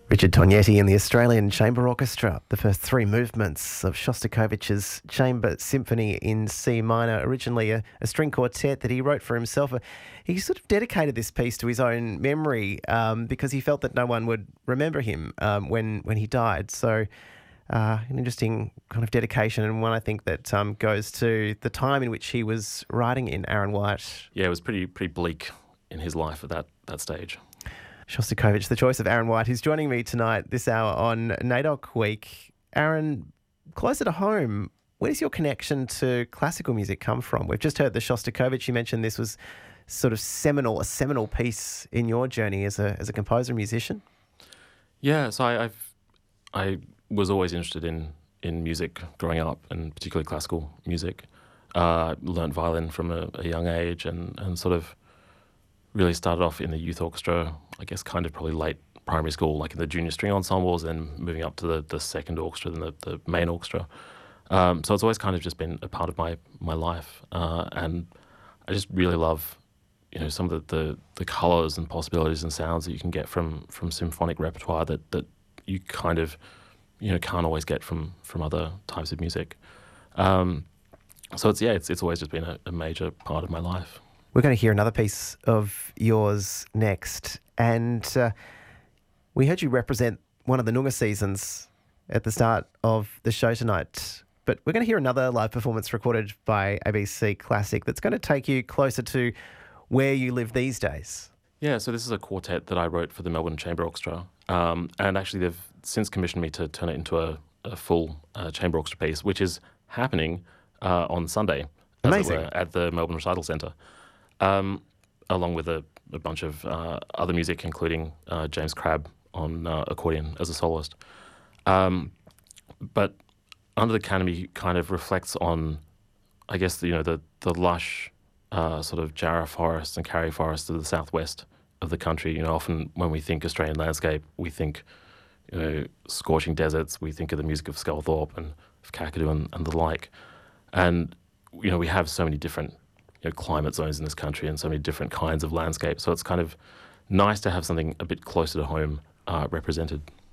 Richard Tognetti and the Australian Chamber Orchestra, the first three movements of Shostakovich's Chamber Symphony in C minor, originally a string quartet that he wrote for himself. He sort of dedicated this piece to his own memory because he felt that no one would remember him when he died. So an interesting kind of dedication, and one I think that goes to the time in which he was writing in, Aaron White. Yeah, it was pretty bleak in his life at that stage. Shostakovich, the choice of Aaron White, who's joining me tonight this hour on NAIDOC Week. Aaron, closer to home, where does your connection to classical music come from? We've just heard the Shostakovich. You mentioned this was sort of a seminal piece in your journey as a composer and musician. Yeah, so I was always interested in music growing up, and particularly classical music. Learned violin from a young age and sort of really started off in the youth orchestra, I guess kind of probably late primary school, like in the junior string ensembles, and moving up to the second orchestra, then the main orchestra. So it's always kind of just been a part of my life. And I just really love, some of the colours and possibilities and sounds that you can get from symphonic repertoire that you kind of, can't always get from other types of music. So it's always just been a major part of my life. We're going to hear another piece of yours next. And we heard you represent one of the Noongar seasons at the start of the show tonight. But we're going to hear another live performance recorded by ABC Classic that's going to take you closer to where you live these days. Yeah, so this is a quartet that I wrote for the Melbourne Chamber Orchestra. And actually they've since commissioned me to turn it into a full chamber orchestra piece, which is happening on Sunday, as it were, at the Melbourne Recital Centre. Along with a bunch of other music, including James Crabb on accordion as a soloist. But Under the Canopy kind of reflects on, I guess, the lush sort of Jarrah forests and Karri forests of the southwest of the country. Often when we think Australian landscape, we think, scorching deserts, we think of the music of Sculthorpe and of Kakadu and the like. And, we have so many different climate zones in this country and so many different kinds of landscapes. So it's kind of nice to have something a bit closer to home represented.